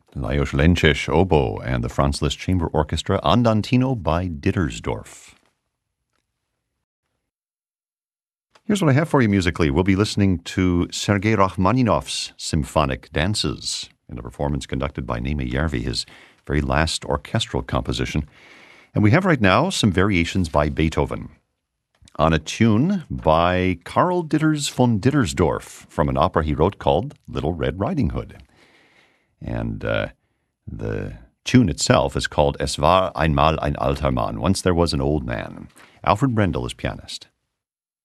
Lajos Lences, oboe, and the Franz Liszt Chamber Orchestra, Andantino by Dittersdorf. Here's what I have for you musically. We'll be listening to Sergei Rachmaninoff's Symphonic Dances in a performance conducted by Németh Järvi, his very last orchestral composition. And we have right now some variations by Beethoven on a tune by Karl Ditters von Dittersdorf from an opera he wrote called Little Red Riding Hood. And the tune itself is called Es war einmal ein alter Mann. Once there was an old man. Alfred Brendel is pianist.